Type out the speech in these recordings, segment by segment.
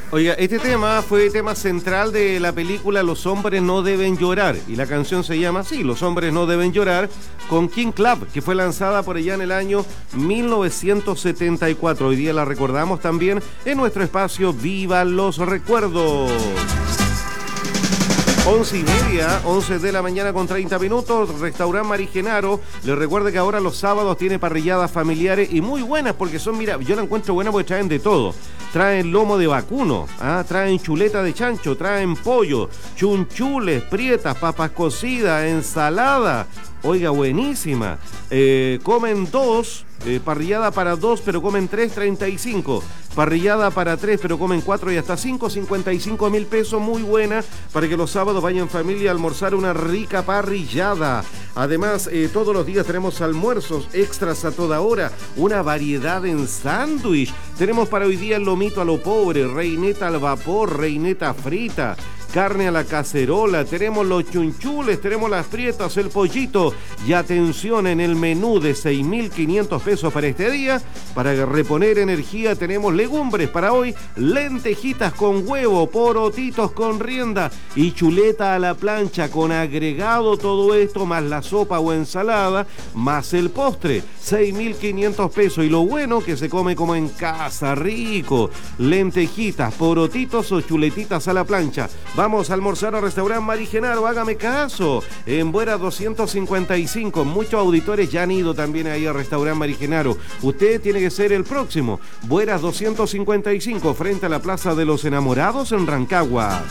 Oiga, este tema fue tema central de la película Los hombres no deben llorar, y la canción se llama así, Los hombres no deben llorar, con King Club, que fue lanzada por allá en el año 1974. Hoy día la recordamos también en nuestro espacio Viva los Recuerdos. 11:30, 11 de la mañana con 30 minutos, Restaurant Mari Genaro. Les recuerdo que ahora los sábados tiene parrilladas familiares y muy buenas porque son, mira, yo la encuentro buena porque traen de todo. Traen lomo de vacuno, traen chuleta de chancho, traen pollo, chunchules, prietas, papas cocidas, ensalada. Oiga, buenísima. Comen dos, parrillada para dos, pero comen 3.35. Parrillada para 3, pero comen 4 y hasta 5, 55.000 pesos, muy buena, para que los sábados vayan en familia a almorzar una rica parrillada. Además, todos los días tenemos almuerzos extras a toda hora, una variedad en sándwich. Tenemos para hoy día el lomito a lo pobre, reineta al vapor, reineta frita, carne a la cacerola, tenemos los chunchules, tenemos las prietas, el pollito. Y atención, en el menú de 6.500 pesos para este día, para reponer energía, tenemos legumbres para hoy, lentejitas con huevo, porotitos con rienda y chuleta a la plancha con agregado, todo esto más la sopa o ensalada, más el postre, 6.500 pesos. Y lo bueno que se come como en casa, rico, lentejitas, porotitos o chuletitas a la plancha. Vamos a almorzar al restaurante Mari Genaro, hágame caso, en Bueras 255. Muchos auditores ya han ido también ahí al restaurante Mari Genaro. Usted tiene que ser el próximo. Bueras 255, frente a la Plaza de los Enamorados en Rancagua.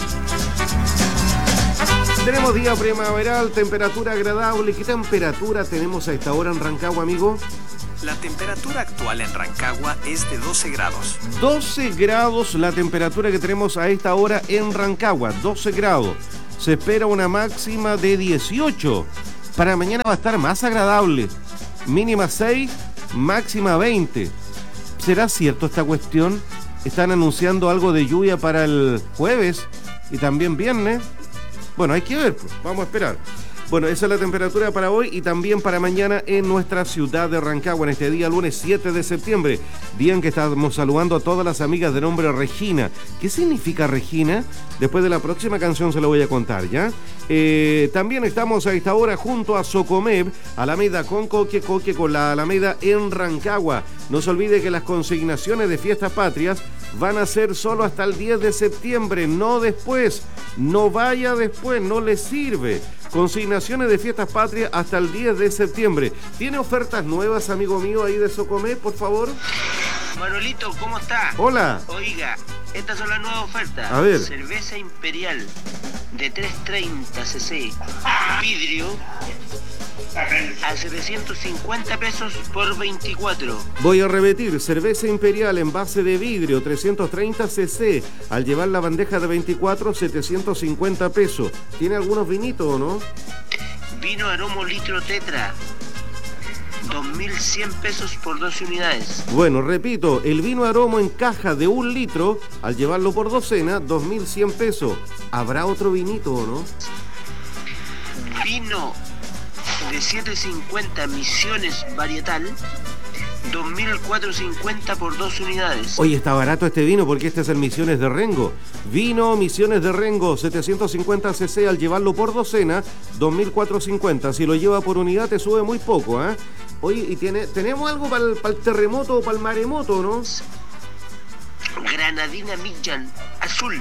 Tenemos día primaveral, temperatura agradable. ¿Qué temperatura tenemos a esta hora en Rancagua, amigo? La temperatura actual en Rancagua es de 12 grados. 12 grados la temperatura que tenemos a esta hora en Rancagua, 12 grados. Se espera una máxima de 18. Para mañana va a estar más agradable. Mínima 6, máxima 20. ¿Será cierto esta cuestión? Están anunciando algo de lluvia para el jueves y también viernes. Bueno, hay que ver, pues. Vamos a esperar. Bueno, esa es la temperatura para hoy y también para mañana en nuestra ciudad de Rancagua, en este día lunes 7 de septiembre, día en que estamos saludando a todas las amigas de nombre Regina. ¿Qué significa Regina? Después de la próxima canción se lo voy a contar, ¿ya? También estamos a esta hora junto a Socomev, Alameda con Coque con la Alameda en Rancagua. No se olvide que las consignaciones de Fiestas Patrias van a ser solo hasta el 10 de septiembre, no después. No vaya después, no le sirve. Consignaciones de Fiestas Patrias hasta el 10 de septiembre. ¿Tiene ofertas nuevas, amigo mío, ahí de Socomev, por favor? Manolito, ¿cómo está? Hola. Oiga, estas son las nuevas ofertas. A ver. Cerveza Imperial de 330 cc, vidrio, a 750 pesos por 24. Voy a repetir, cerveza Imperial en base de vidrio, 330 cc. Al llevar la bandeja de 24, 750 pesos. ¿Tiene algunos vinitos o no? Vino Aromo litro tetra, 2.100 pesos por 12 unidades. Bueno, repito, el vino Aromo en caja de 1 litro, al llevarlo por docena, 2.100 pesos. ¿Habrá otro vinito o no? Vino de 750 Misiones Varietal, 2.450 por 2 unidades. Oye, está barato este vino porque este es el Misiones de Rengo. Vino Misiones de Rengo, 750 cc, al llevarlo por docena, 2.450. Si lo lleva por unidad te sube muy poco, ¿eh? Oye, ¿y tenemos algo para el terremoto o para el maremoto, no? Granadina Midjan Azul,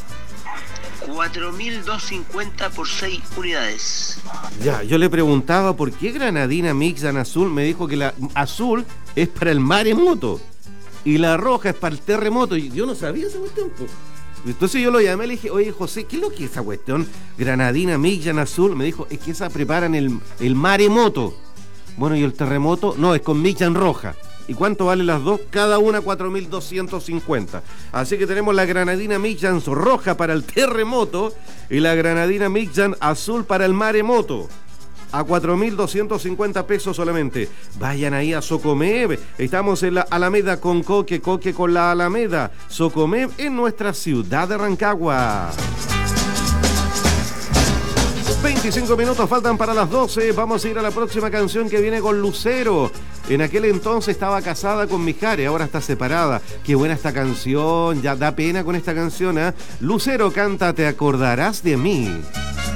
4.250 por 6 unidades. Ya, yo le preguntaba por qué Granadina Mixan Azul. Me dijo que la azul es para el maremoto y la roja es para el terremoto. Y yo no sabía esa cuestión, pues. Entonces yo lo llamé y le dije, oye, José, ¿qué es lo que es esa cuestión? Granadina Mixan Azul. Me dijo, es que esa preparan el maremoto. Bueno, ¿y el terremoto? No, es con Mixan roja. ¿Y cuánto valen las dos? Cada una 4.250. Así que tenemos la Granadina Mixan roja para el terremoto y la Granadina Mixan azul para el maremoto. A 4.250 pesos solamente. Vayan ahí a Socomev. Estamos en la Alameda con Coque con la Alameda. Socomev en nuestra ciudad de Rancagua. 25 minutos faltan para las 12. Vamos a ir a la próxima canción que viene con Lucero. En aquel entonces estaba casada con Mijares, ahora está separada. Qué buena esta canción, ya da pena con esta canción, ¿eh? Lucero canta Te acordarás de mí.